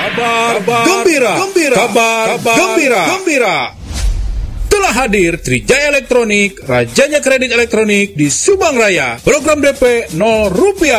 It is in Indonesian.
Kabar gembira. Telah hadir Trijaya Elektronik, rajanya kredit elektronik di Subang Raya. Program DP 0 rupiah.